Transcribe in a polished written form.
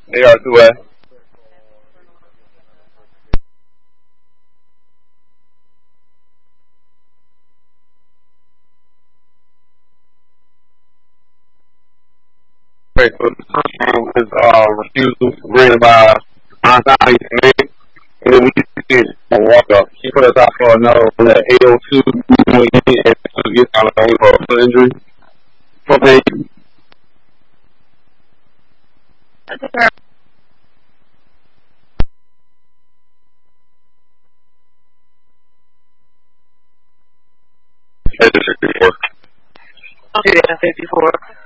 They are two A. Okay, so the first one is refusal, read by Einstein name, and then we get a walk up. He put us out for another one at 8:02 when we get out of the for a foot injury. Okay, that's 54. Yeah, 54.